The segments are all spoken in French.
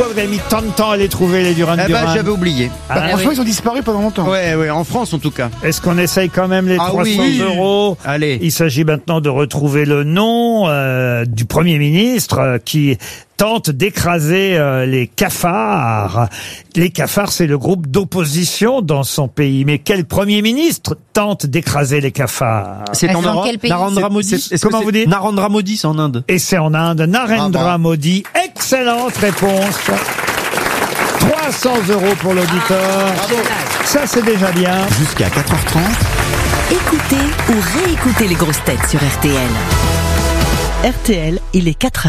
Pourquoi vous avez mis tant de temps à les trouver, les Duran Duran? J'avais oublié. Franchement, ils ont disparu pendant longtemps. Ouais, en France en tout cas. Est-ce qu'on essaye quand même les 300 euros? Allez. Il s'agit maintenant de retrouver le nom du Premier ministre qui tente d'écraser les cafards. Les cafards, c'est le groupe d'opposition dans son pays. Mais quel Premier ministre tente d'écraser les cafards? C'est en Europe. Narendra Modi. Comment vous dites? Narendra Modi, c'est en Inde. Et c'est en Inde. Narendra Modi. Excellente réponse. 300 euros pour l'auditeur. Ça, c'est déjà bien. Jusqu'à 4h30. Écoutez ou réécoutez les grosses têtes sur RTL. RTL, il est 4h.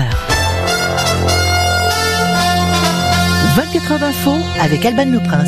24 heures d'info avec Alban Le Prince.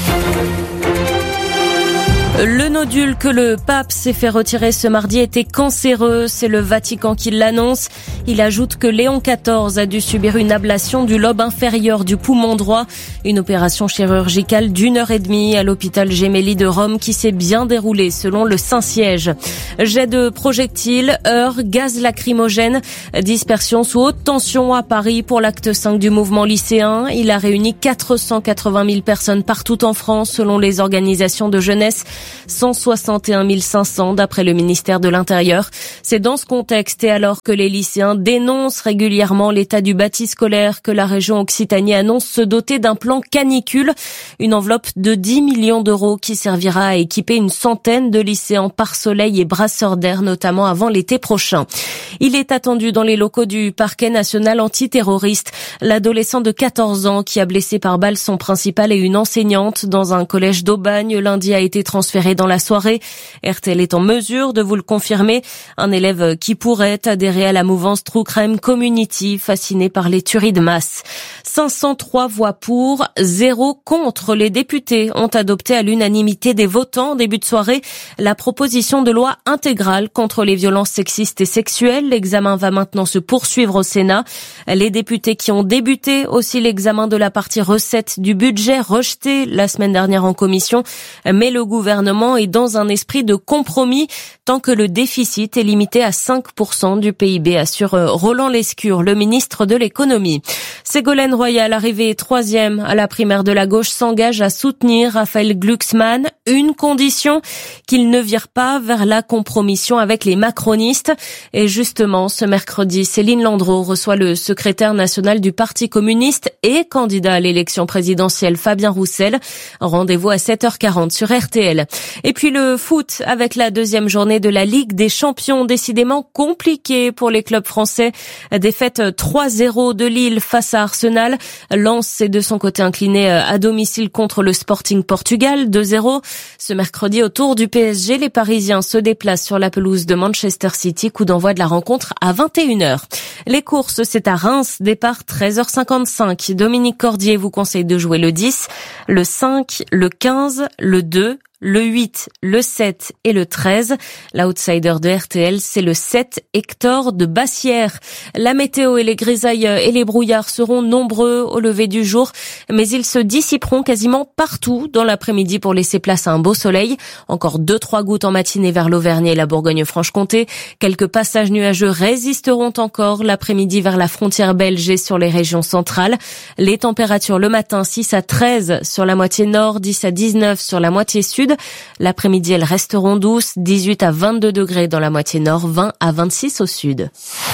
Le nodule que le pape s'est fait retirer ce mardi était cancéreux, c'est le Vatican qui l'annonce. Il ajoute que Léon XIV a dû subir une ablation du lobe inférieur du poumon droit, une opération chirurgicale d'1h30 à l'hôpital Gemelli de Rome qui s'est bien déroulée selon le Saint-Siège. Jet de projectiles, heurts, gaz lacrymogène, dispersion sous haute tension à Paris pour l'acte 5 du mouvement lycéen. Il a réuni 480 000 personnes partout en France selon les organisations de jeunesse. 161 500 d'après le ministère de l'Intérieur. C'est dans ce contexte et alors que les lycéens dénoncent régulièrement l'état du bâti scolaire que la région Occitanie annonce se doter d'un plan canicule, une enveloppe de 10 millions d'euros qui servira à équiper une centaine de lycées en pare-soleil et brasseurs d'air, notamment avant l'été prochain. Il est attendu dans les locaux du parquet national antiterroriste. L'adolescent de 14 ans qui a blessé par balle son principal et une enseignante dans un collège d'Aubagne lundi a été transféré dans la soirée. RTL est en mesure de vous le confirmer. Un élève qui pourrait adhérer à la mouvance True Crime Community, fasciné par les tueries de masse. 503 voix pour, 0 contre. Les députés ont adopté à l'unanimité des votants en début de soirée la proposition de loi intégrale contre les violences sexistes et sexuelles. L'examen va maintenant se poursuivre au Sénat. Les députés qui ont débuté aussi l'examen de la partie recette du budget rejeté la semaine dernière en commission, mais le gouvernement est dans un esprit de compromis tant que le déficit est limité à 5% du PIB, assure Roland Lescure, le ministre de l'économie. Ségolène Royal, arrivée 3e à la primaire de la gauche, s'engage à soutenir Raphaël Glucksmann. Une condition, qu'il ne vire pas vers la compromission avec les macronistes. Et justement, ce mercredi, Céline Landreau reçoit le secrétaire national du Parti communiste et candidat à l'élection présidentielle Fabien Roussel. Rendez-vous à 7h40 sur RTL. Et puis le foot avec la deuxième journée de la Ligue des Champions, décidément compliquée pour les clubs français. Défaite 3-0 de Lille face à Arsenal. Lens s'est de son côté incliné à domicile contre le Sporting Portugal 2-0. Ce mercredi, au tour du PSG, les Parisiens se déplacent sur la pelouse de Manchester City. Coup d'envoi de la rencontre à 21h. Les courses, c'est à Reims, départ 13h55. Dominique Cordier vous conseille de jouer le 10, le 5, le 15, le 2, le 8, le 7 et le 13. L'outsider de RTL, c'est le 7, Hector de Bassières. La météo et les grisailles et les brouillards seront nombreux au lever du jour, mais ils se dissiperont quasiment partout dans l'après-midi pour laisser place à un beau soleil. Encore 2-3 gouttes en matinée vers l'Auvergne et la Bourgogne-Franche-Comté. Quelques passages nuageux résisteront encore l'après-midi vers la frontière belge et sur les régions centrales. Les températures le matin 6 à 13 sur la moitié nord, 10 à 19 sur la moitié sud. L'après-midi, elles resteront douces, 18 à 22 degrés dans la moitié nord, 20 à 26 au sud.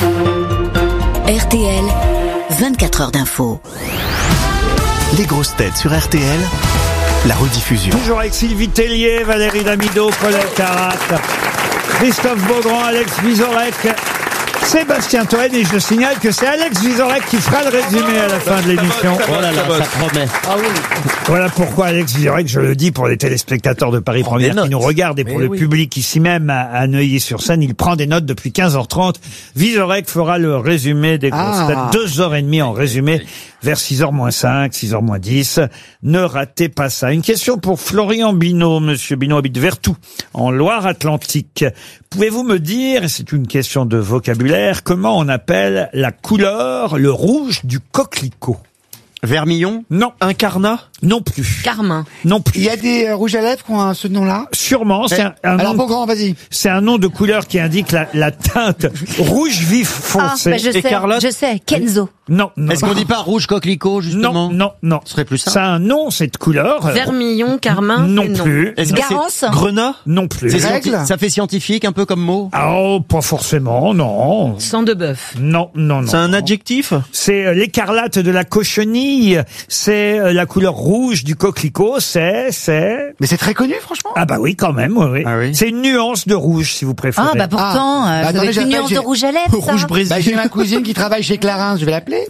RTL, 24 heures d'info. Les grosses têtes sur RTL, la rediffusion. Toujours avec Sylvie Tellier, Valérie Damido, Colette Carat, Christophe Beaugrand, Alex Vizorek, Sébastien Toen, et je signale que c'est Alex Vizorek qui fera le résumé à la fin de l'émission. Oh là là, ça promet. Voilà pourquoi Alex Vizorek, je le dis pour les téléspectateurs de Paris Première qui nous regardent et pour le public ici même à Neuilly-sur-Seine, il prend des notes depuis 15h30. Vizorek fera le résumé des grosses têtes, 2h30 en résumé, vers 6h-5, 6h-10. Ne ratez pas ça. Une question pour Florian Binot. Monsieur Binot habite Vertou, en Loire-Atlantique. Pouvez-vous me dire, et c'est une question de vocabulaire, comment on appelle la couleur, le rouge du coquelicot? Vermillon? Non. Incarnat? Non plus. Carmin. Non plus. Il y a des rouges à lèvres qui ont ce nom-là? Sûrement, c'est un Alors, nom, Beaugrand, vas-y. c'est un nom de couleur qui indique la teinte rouge vif foncé. Je sais, Kenzo. Non, non. Est-ce qu'on dit pas rouge coquelicot, justement? Non. Ce serait plus ça. Ça a un nom, cette couleur. Vermillon, Carmin. Non et plus. Est-ce que Garance. Grenat? Non plus. c'est Règle. ça fait scientifique un peu comme mot? Oh, pas forcément, non. Sang de bœuf. Non. C'est un adjectif? C'est l'écarlate de la cochenille, c'est la couleur rouge du coquelicot, Mais c'est très connu, franchement. Ah bah oui, quand même, oui. Ah oui. C'est une nuance de rouge, si vous préférez. Ah, bah pourtant, ça attendez, doit être une j'appelle, nuance de j'ai- rouge à lèvres, ça. Rouge Brésil. J'ai ma cousine qui travaille chez Clarins, je vais l'appeler.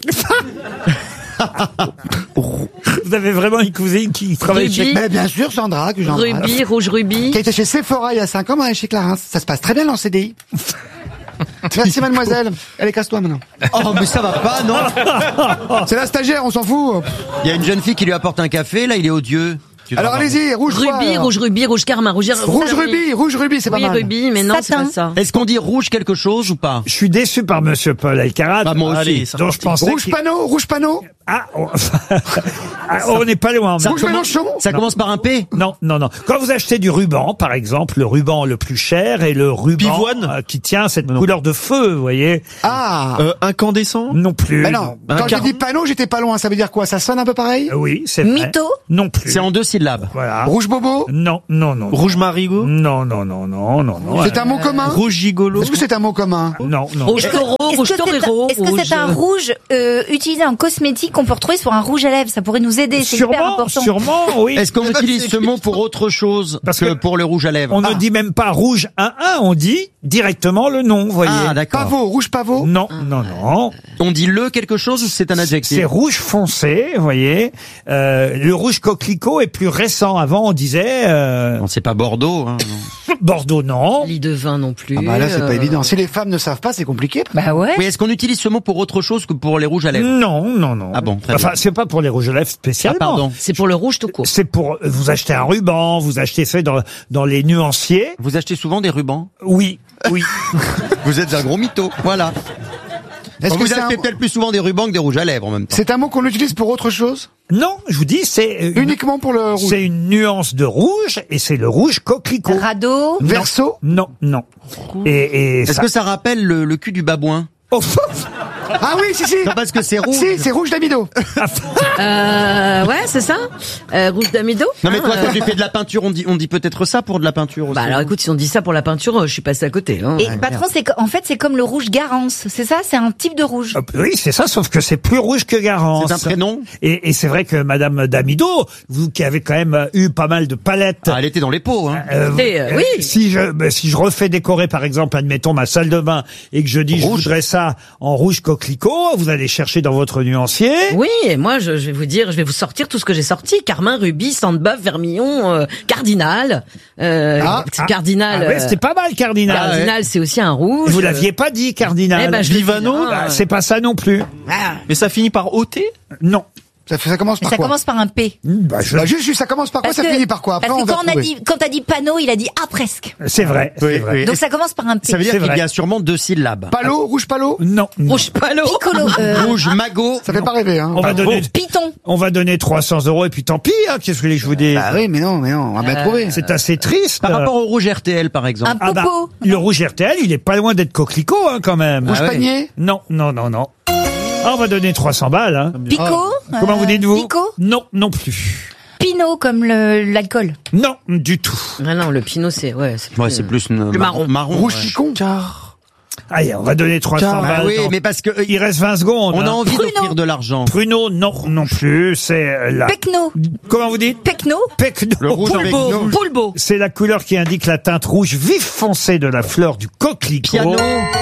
Vous avez vraiment une cousine qui travaille Ruby. chez... Mais bien sûr, Sandra, que j'embrasse. Rubis, rouge rubis. Qui était chez Sephora il y a 5 ans, elle est chez Clarins. Ça se passe très bien dans le CDI. Merci mademoiselle. Allez, casse-toi maintenant. Oh, mais ça va pas, non? C'est la stagiaire, on s'en fout. Il y a une jeune fille qui lui apporte un café, là, il est odieux. Tu dois Alors avoir- allez-y, rouge quoi, Rubis, alors rouge carmin, rouge rubis, c'est pas Oui, mal. rubis, mais non, c'est Satin. pas ça. Est-ce qu'on dit rouge quelque chose ou pas? Je suis déçu par monsieur Paul Alcarat. Bah, moi aussi. Allez, c'est dont je pensais Rouge qu'il- panneau. Ah, on n'est pas loin. Rouge Mélenchon. Ça commence par un P? Non. Quand vous achetez du ruban, par exemple, le ruban le plus cher est le ruban Pivoine. qui tient cette couleur de feu, vous voyez. Ah. Non Incandescent? plus. Mais non, quand j'ai dit panneau, j'étais pas loin. Ça veut dire quoi? Ça sonne un peu pareil? Oui, c'est vrai. Mytho. Non plus. C'est en 2 syllabes. Voilà. Rouge bobo. Non. Rouge marigot? Non. C'est un mot commun? Rouge gigolo? Est-ce que c'est un mot commun? Non. Rouge taureau, rouge torero. Est-ce que c'est un rouge utilisé en cosmétique qu'on peut retrouver sur un rouge à lèvres? Ça pourrait nous aider, c'est hyper important. Sûrement, oui. Est-ce qu'on utilise ce mot pour autre chose Parce que que pour le rouge à lèvres? On ne dit même pas rouge 1-1, on dit directement le nom, vous voyez. Ah, d'accord. Pavot, rouge pavot. Non. On dit le quelque chose ou c'est un adjectif? C'est rouge foncé, vous voyez. Le rouge coquelicot est plus récent. Avant, on disait Non, c'est pas Bordeaux, hein. non. Bordeaux, non. Lit de vin non plus. Ah bah là, c'est pas évident. Si les femmes ne savent pas, c'est compliqué. Bah ouais. Oui, est-ce qu'on utilise ce mot pour autre chose que pour les rouges à lèvres? Non. Ah bon, très Enfin, bien. c'est pas pour les rouges à lèvres Ah, spécialement. pardon. C'est pour le rouge tout court. C'est pour vous acheter un ruban, vous achetez ça dans les nuanciers. Vous achetez souvent des rubans? Oui. Vous êtes un gros mytho. Voilà. Est-ce que Vous c'est achetez peut-être plus souvent des rubans que des rouges à lèvres en même temps. c'est un mot qu'on utilise pour autre chose? Non, je vous dis, c'est Uniquement pour le rouge. c'est une nuance de rouge et c'est le rouge coquelicot. Radeau. Verso. Non. Et Est-ce ça... que ça rappelle le cul du babouin? Oh, Ah oui, si. Non, parce que c'est rouge. Si, c'est rouge d'amido. Ouais, c'est ça. Rouge d'amido. Non mais toi, quand tu fais de la peinture, on dit peut-être ça pour de la peinture aussi. Bah alors écoute, si on dit ça pour la peinture, je suis passé à côté. Hein. Et patron, en fait, c'est comme le rouge Garance. C'est ça? C'est un type de rouge. oui, c'est ça, sauf que c'est plus rouge que Garance. C'est un prénom? Et c'est vrai que Madame Damido, vous qui avez quand même eu pas mal de palettes. Ah, elle était dans les pots, hein. Oui. Si je refais décorer, par exemple, admettons ma salle de bain et que je dis je voudrais ça en rouge coquelicot, vous allez chercher dans votre nuancier. Oui, et moi je vais vous dire, je vais vous sortir tout ce que j'ai sorti. Carmin, rubis, sang de bœuf, vermillon, cardinal. Cardinal. Ouais, c'était pas mal, Cardinal. Cardinal, c'est aussi un rouge. Vous l'aviez pas dit, Cardinal. Eh ben, je le dis, Vivano. hein. Bah, c'est pas ça non plus. Mais ça finit par ôter? Non. Ça commence Mais par ça quoi? commence par un P. Bah, Juste, ça commence par quoi? Ça finit par quoi? Après, parce on que va quand trouver. quand t'as dit panneau, il a dit ah presque. C'est vrai. C'est vrai. Donc ça commence par un P. Ça veut dire C'est qu'il vrai. y a sûrement 2 syllabes. Palo, rouge palo. Non. Rouge palo. Piccolo. Rouge magot. Ça fait pas rêver, hein. On va donner. Python. On va donner 300 € et puis tant pis, hein, qu'est-ce que je vous dis. Bah oui, mais non, on va bien trouver. C'est assez triste. Par rapport au rouge RTL, par exemple. Un Ah bah, popo. le rouge RTL, il est pas loin d'être coquelicot, hein, quand même. Rouge Ah ouais. panier. Non. Ah, on va donner 300 balles, hein. Pico. Comment vous dites-vous? Pico. Non plus. Pinot comme l'alcool. Non, du tout. Ah non, le pinot c'est Ouais, c'est plus marron. Rouge ouais. chicon. Allez, on va donner 300 Bah balles. oui, Non. mais parce que Il reste 20 secondes. on a hein. envie Pruneau. d'offrir de l'argent. Pruneau, non plus. C'est la... Pecno. Comment vous dites? Pecno. Pecno. Le rouge avec Poulbeau. nous. Poulbeau. C'est la couleur qui indique la teinte rouge vif foncé de la fleur du coquelicot. Piano.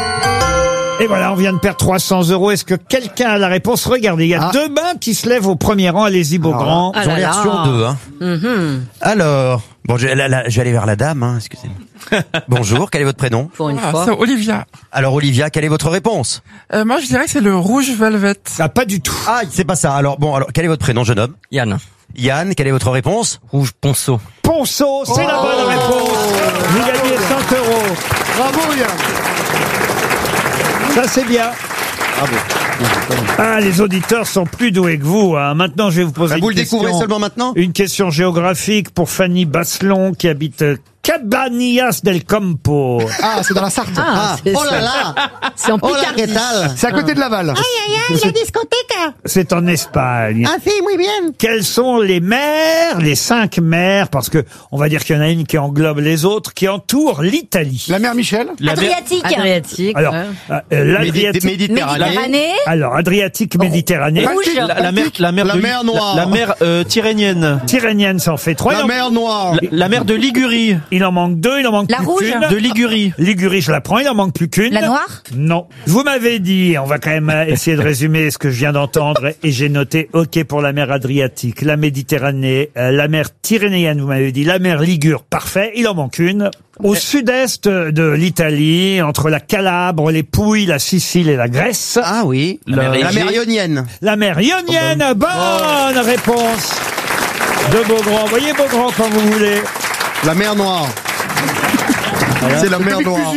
Et voilà, on vient de perdre 300 €. Est-ce que quelqu'un a la réponse? Regardez, il y a deux mains qui se lèvent au premier rang. Allez-y, Beaugrand. Ah J'en là ai là. reçu en 2, hein. Alors, bon, je vais aller vers la dame, hein, excusez-moi. Bonjour, quel est votre prénom? Pour une fois. C'est Olivia. Alors Olivia, quelle est votre réponse? Moi, je dirais que c'est le rouge velvet. Ah, pas du tout. Ah, c'est pas ça. Alors quel est votre prénom, jeune homme? Yann. Yann, quelle est votre réponse? Rouge ponceau. Ponceau, c'est la bonne réponse. Vous gagnez 100 €. Bravo, Yann. Ça, c'est bien. Bravo. Ah, les auditeurs sont plus doués que vous. Hein. Maintenant, je vais vous poser une Vous le question. découvrez seulement maintenant? Une question géographique pour Fanny Basselon qui habite Cabanillas del Campo. Ah, c'est dans la Sarthe. Oh là là. C'est en Picardie. ¿Qué tal? C'est à côté de Laval. La discothèque. C'est en Espagne. Ah, si, muy bien. Quelles sont les mers, les 5 mers, parce que on va dire qu'il y en a une qui englobe les autres, qui entourent l'Italie. La mer Michel. Adriatique. Alors, l'Adriatique. Méditerranée. Alors, Adriatique, Méditerranée. La mer Noire. La mer Tyrrhénienne. Tyrrhénienne, ça en fait 3. La mer Noire. La mer de Ligurie. Il en manque 2, il en manque La plus rouge. qu'une. De Ligurie. Ligurie, je la prends, il en manque plus qu'une. La noire. Non. Vous m'avez dit, on va quand même essayer de résumer ce que je viens d'entendre, et j'ai noté, OK pour la mer Adriatique, la Méditerranée, la mer Tyrrhénienne, vous m'avez dit, la mer Ligure, parfait, il en manque une. Au sud-est de l'Italie, entre la Calabre, les Pouilles, la Sicile et la Grèce. Ah oui. La mer Ionienne. La mer Ionienne, bonne réponse de Beaugrand. Voyez Beaugrand quand vous voulez. La mer Noire. C'est la mer Noire.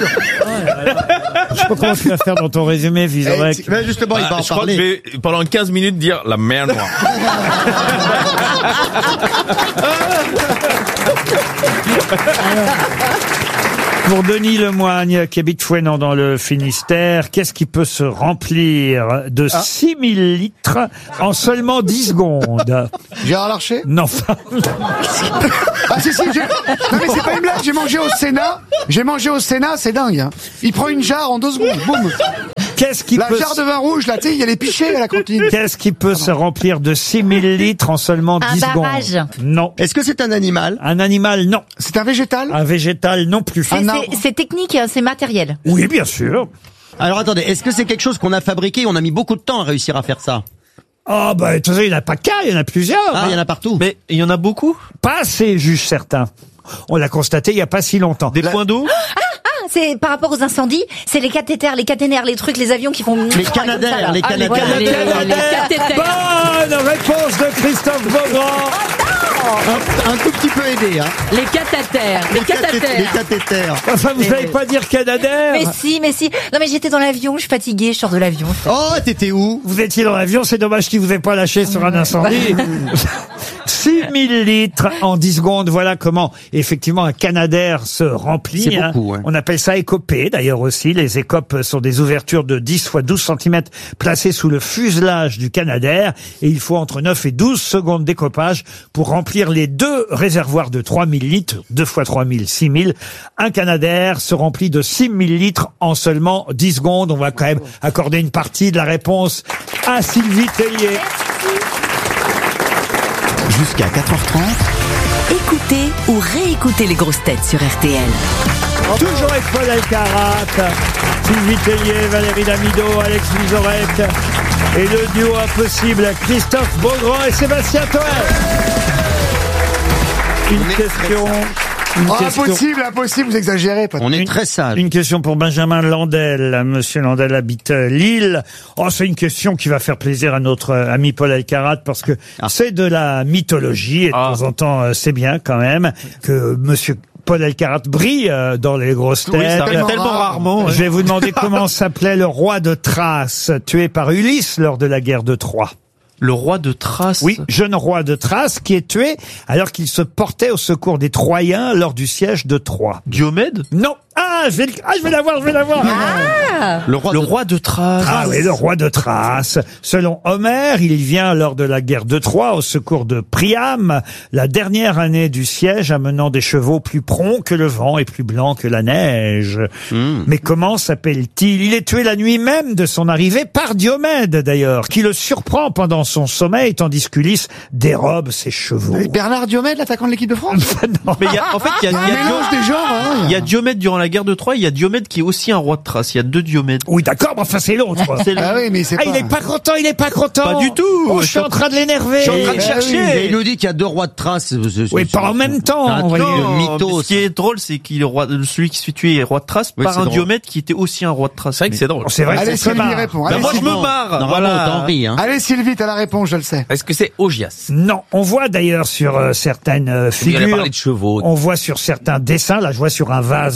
Je sais pas comment tu vas faire dans ton résumé, Vizorek. Mais justement, il va en Je crois que parler. je vais, pendant 15 minutes, dire la mer Noire. Pour Denis Lemoigne, qui habite Fouesnant dans le Finistère, qu'est-ce qui peut se remplir de 6000 litres en seulement 10 secondes? Gérard Larcher. Non, Ah si, non mais c'est pas une blague, j'ai mangé au Sénat, c'est dingue. Hein. Il prend une jarre en 2 secondes, boum. qu'est-ce qui La peut... jarre de vin rouge, là, tu sais, il y a les pichets à la cantine. Qu'est-ce qui peut se remplir de 6000 litres en seulement 10 Un barrage. secondes? Non. Est-ce que c'est un animal? Un animal, non. C'est un végétal. Un végétal, non plus. C'est technique, c'est matériel. Oui, bien sûr. Alors attendez, est-ce que c'est quelque chose qu'on a fabriqué? On a mis beaucoup de temps à réussir à faire ça. Ah, bah, de toute façon, il n'y en a pas qu'un, il y en a plusieurs. Ah, il y en a partout. Mais il y en a beaucoup. Pas assez, jugent certains. On l'a constaté il n'y a pas si longtemps. Des points d'eau. C'est par rapport aux incendies, c'est les cathéters, les trucs, les avions qui font... Les canadaires, les canadaires. Voilà, les cathéters. Bonne réponse de Christophe Beaugrand. Un tout petit peu aidé, hein. Les cathéters. Les Les cathéters. cathéters. Enfin, vous savez pas dire canadaire? Mais si. Non mais j'étais dans l'avion, je suis fatiguée, je sors de l'avion. Oh, t'étais où? Vous étiez dans l'avion, c'est dommage qu'il vous ait pas lâché sur un incendie. 6000 litres en 10 secondes, voilà comment effectivement un canadaire se remplit. C'est beaucoup, ouais. On appelle ça écopée d'ailleurs aussi. Les écopes sont des ouvertures de 10 x 12 cm placées sous le fuselage du canadaire et il faut entre 9 et 12 secondes d'écopage pour remplir les 2 réservoirs de 3000 litres, 2 x 3000, 6000. Un canadaire se remplit de 6000 litres en seulement 10 secondes. On va quand même accorder une partie de la réponse à Sylvie Tellier. Jusqu'à 4h30. Écoutez ou réécoutez les grosses têtes sur RTL. Toujours avec Paul Alcarat, Sylvie Tellier, Valérie Damido, Alex Vizorek et le duo impossible Christophe Beaugrand et Sébastien Toen. Une question. Impossible, vous exagérez. On est très sage. Une question pour Benjamin Landel. Monsieur Landel habite Lille. Oh, c'est une question qui va faire plaisir à notre ami Paul Alcarat parce que c'est de la mythologie et de temps en temps, c'est bien quand même que monsieur Paul Alcarat brille dans les grosses têtes. Oui, ça arrive tellement rarement. Je vais vous demander comment s'appelait le roi de Thrace, tué par Ulysse lors de la guerre de Troie. Le roi de Thrace. Oui, jeune roi de Thrace qui est tué alors qu'il se portait au secours des Troyens lors du siège de Troie. Diomède. Non. Je vais l'avoir. Le roi de Thrace. Ah oui, le roi de Thrace. Selon Homère, il vient lors de la guerre de Troie au secours de Priam, la dernière année du siège, amenant des chevaux plus prompts que le vent et plus blancs que la neige. Mais comment s'appelle-t-il? Il est tué la nuit même de son arrivée par Diomède, d'ailleurs, qui le surprend pendant son sommeil, tandis qu'Ulysse dérobe ses chevaux. Et Bernard Diomède, l'attaquant de l'équipe de France. Mais en fait, il y a mélange des genres. Hein. Il y a Diomède durant la guerre de Troie, il y a Diomède qui est aussi un roi de Thrace. Il y a 2 Diomèdes. Oui, d'accord, mais enfin, c'est l'autre. Ah oui, mais c'est pas... il est pas content. Pas du tout. Oh, je suis en train de l'énerver. Je suis en train de chercher. Et il nous dit qu'il y a 2 rois de Thrace. Oui, pas en même temps. Vous voyez, Non, le mythos. mais ce qui est drôle, c'est qu'il est celui qui se fait tuer est roi de Thrace Oui, par c'est un drôle. Diomède qui était aussi un roi de Thrace. C'est vrai que c'est drôle. C'est vrai que Allez, c'est Sylvie marrant. répond. Bah, Allez, moi, je Sylvie. me marre. Normalement, Voilà. t'en ris, hein. Allez, Sylvie, t'as la réponse, je le sais. Est-ce que c'est Augias? Non, on voit d'ailleurs sur certaines Il allait figures, parler de chevaux. on voit sur certains dessins, là je vois sur un vase grec,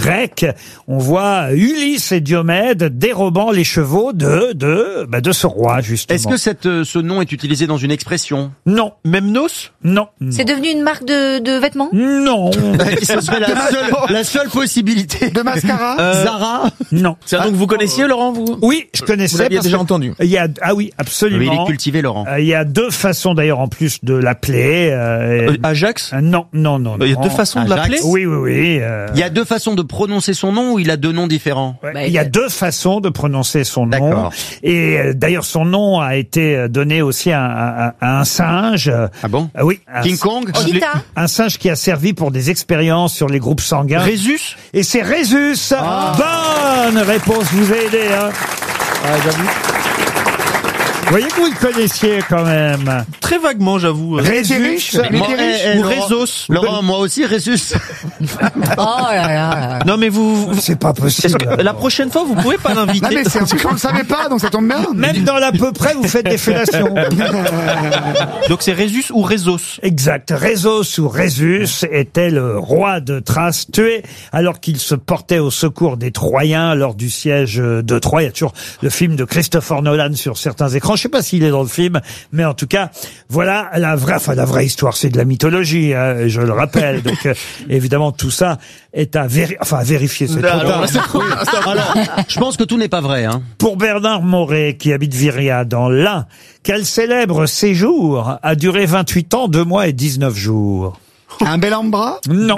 grec, on voit Ulysse et Diomède dérobant les chevaux de ce roi, justement. Est-ce que ce nom est utilisé dans une expression? Non. Memnos? Non. C'est devenu une marque de vêtements? Non. Ce serait la seule possibilité. De mascara? Zara? Non. C'est un nom que vous connaissiez, Laurent, vous? Oui, je connaissais. Vous l'aviez parce déjà que entendu? Oui, absolument. Oui, il est cultivé, Laurent. Il y a deux façons d'ailleurs en plus de l'appeler. Ajax? Non. Il y a deux façons de l'appeler? Oui. Il y a deux façons de prononcer son nom ou il a deux noms différents? Il y a deux façons de prononcer son nom. D'accord. Et d'ailleurs, son nom a été donné aussi à un singe. Ah bon? Oui. King Kong? Cheetah. Un singe qui a servi pour des expériences sur les groupes sanguins. Rhésus? Et c'est Rhésus. Bonne réponse, vous ai aidé. Hein. J'avoue. Vous voyez que vous le connaissiez quand même. Très vaguement, j'avoue. Rhésus. Ou Rhésus. Laurent, moi aussi, Rhésus. Oh là là. Non, mais vous... C'est pas possible. La prochaine fois, vous pouvez pas Non l'inviter. mais c'est un truc qu'on ne savait pas, donc ça tombe bien. Même dans l'à peu près, vous faites des fellations. Donc c'est Rhésus ou Rhésos? Exact. Rhésos ou Rhésus était le roi de Thrace, tué alors qu'il se portait au secours des Troyens lors du siège de Troie. Il y a toujours le film de Christopher Nolan sur certains écrans. Je sais pas s'il est dans le film, mais en tout cas, voilà la vraie histoire. C'est de la mythologie, hein, je le rappelle. Donc, évidemment, tout ça est à vérifier. C'est trop tard. Alors, je pense que tout n'est pas vrai, hein. Pour Bernard Moret, qui habite Viria dans l'Ain, quel célèbre séjour a duré 28 ans, 2 mois et 19 jours? Un bel ambra? Non.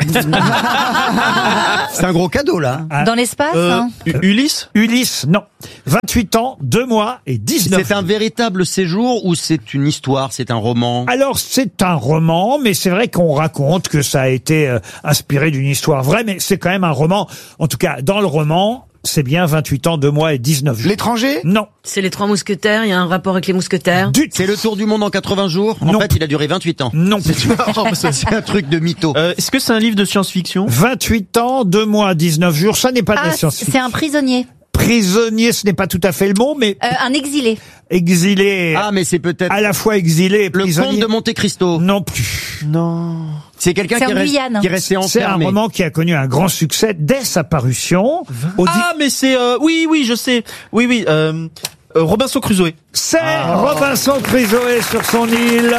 C'est un gros cadeau, là. Dans l'espace, hein. Ulysse? Ulysse, non. 28 ans, 2 mois et 19 C'est un véritable séjour ou c'est une histoire, c'est un roman? Alors, c'est un roman, mais c'est vrai qu'on raconte que ça a été inspiré d'une histoire vraie, mais c'est quand même un roman. En tout cas, dans le roman, c'est bien 28 ans, 2 mois et 19 jours. L'étranger? Non. C'est les 3 mousquetaires, il y a un rapport avec les mousquetaires. C'est le tour du monde en 80 jours? En Non. fait, il a duré 28 ans. Non. C'est un truc de mytho. Est-ce que c'est un livre de science-fiction? 28 ans, 2 mois, 19 jours, ça n'est pas de la science-fiction. C'est un prisonnier. Prisonnier, ce n'est pas tout à fait le mot, mais Un exilé. exilé. Ah, mais c'est peut-être À la fois exilé et le prisonnier. comte de Monte Cristo. Non plus. Non. C'est quelqu'un C'est qui en Guyane. est resté C'est un enfermé. roman qui a connu un grand succès dès sa parution. Ah, mais c'est... oui, je sais. Oui, Robinson Crusoe. C'est Robinson Crusoe sur son île.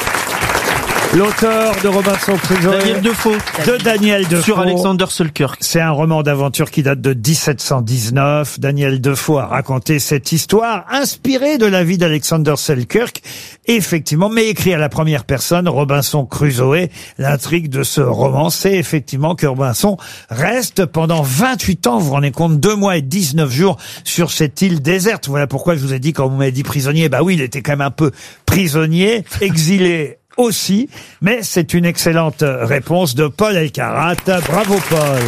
L'auteur de Robinson Crusoe. Daniel Defoe. De Daniel Defoe. Sur Alexander Selkirk. C'est un roman d'aventure qui date de 1719. Daniel Defoe a raconté cette histoire inspirée de la vie d'Alexander Selkirk. Effectivement, mais écrit à la première personne, Robinson Crusoe. L'intrigue de ce roman, c'est effectivement que Robinson reste pendant 28 ans, vous vous rendez compte, 2 mois et 19 jours sur cette île déserte. Voilà pourquoi je vous ai dit, quand vous m'avez dit prisonnier, bah oui, il était quand même un peu prisonnier, exilé aussi, mais c'est une excellente réponse de Paul Elkarat. Bravo Paul.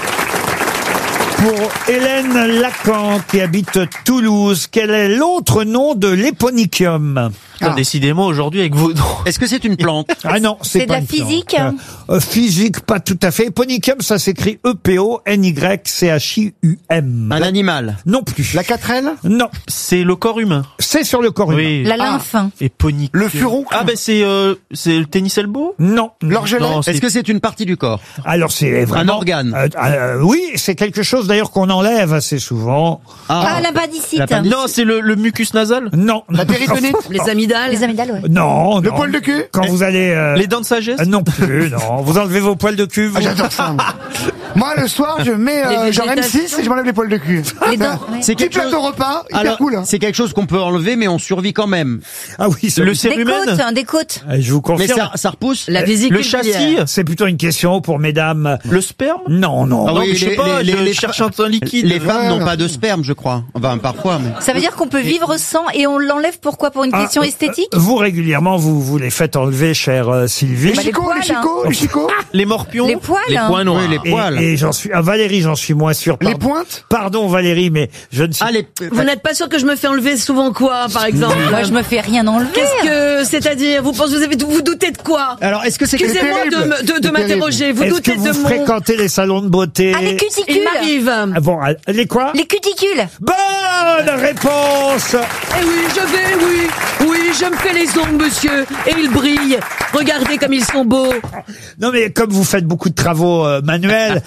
Pour Hélène Lacan, qui habite Toulouse, quel est l'autre nom de l'éponychium? Décidément, aujourd'hui, avec vos noms. Est-ce que c'est une plante? Ah non, C'est de pas la une plante. physique? Physique, pas tout à fait. Éponychium, ça s'écrit E-P-O-N-Y-C-H-I-U-M. Un animal? Non plus. La 4L? Non. C'est le corps humain. C'est sur le corps humain. Oui. La lymphe. Éponychium. Le furon? Ah, ben c'est le tennis elbow? Non. L'orgelet? Non, Est-ce que c'est une partie du corps? Alors c'est vraiment... Un organe? Oui, c'est quelque chose d'ailleurs qu'on enlève assez souvent. Ah, l'appendicite. Non, c'est le mucus nasal? Non. La péritonite? Les amygdales. Les amygdales, ouais. Non, Le non. poil de cul? Quand vous allez... Les dents de sagesse? Non plus, non. Vous enlevez vos poils de cul, vous. Ah, j'adore ça. Moi, le soir, je mets Les genre végétations. M6 et je m'enlève les poils de cul. Les dents, ouais. C'est Petit quelque chose. plateau repas, hyper Alors, cool. c'est quelque chose qu'on peut enlever, mais on survit quand même. Ah oui, ça, Le Des cérumen? côtes, des côtes. je vous Mais confirme. ça repousse. La vésicule Le châssis? biliaire. C'est plutôt une question pour mesdames. Le sperme? Non, non. Ah Non, oui, mais je sais pas, je cherche un liquide. Les femmes n'ont pas de sperme, je crois. Enfin, parfois, mais. Ça veut dire qu'on peut vivre sans et on l'enlève pourquoi? Pour une question esthétique? Vous, régulièrement, vous les faites enlever, chère Sylvie. Les Bah, les chicots, poils, les chicots, les chicots. Les morpions? Les poils? Les points noirs. Oui, les poils. Et j'en suis... Ah, Valérie, j'en suis moins sûr. Les Pardon. pointes? Pardon, Valérie, mais je ne suis... Ah, les. Vous n'êtes pas sûr que je me fais enlever souvent quoi, par exemple? Moi, je me fais rien enlever. Qu'est-ce que, c'est-à-dire, vous pensez, vous doutez de quoi? Alors, est-ce que c'est Excusez-moi terrible. de C'est m'interroger, vous Est-ce doutez que vous de mon... fréquentez les salons de beauté? Ah, les Il cuticules. m'arrive. Ah bon, les quoi? Les cuticules. Bonne réponse. Eh oui, je vais, oui, je me fais les ongles, monsieur, et ils brillent. Regardez comme ils sont beaux. Non mais comme vous faites beaucoup de travaux manuels,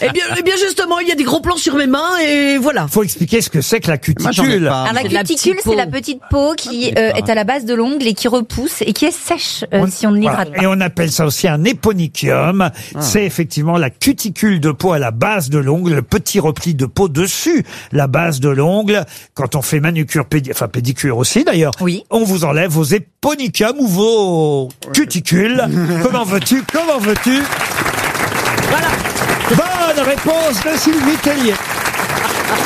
Eh bien justement, il y a des gros plans sur mes mains et voilà. Faut expliquer ce que c'est que la cuticule. Alors la cuticule, c'est la petite peau qui est à la base de l'ongle et qui repousse et qui est sèche si on ne l'hydrate pas. Et on appelle ça aussi un éponychium. C'est effectivement la cuticule de peau à la base de l'ongle, le petit repli de peau dessus la base de l'ongle. Quand on fait manucure, pédicure aussi d'ailleurs, on vous enlève vos éponychiums ou vos cuticules. Comment veux-tu? Voilà. Bonne réponse de Sylvie Tellier.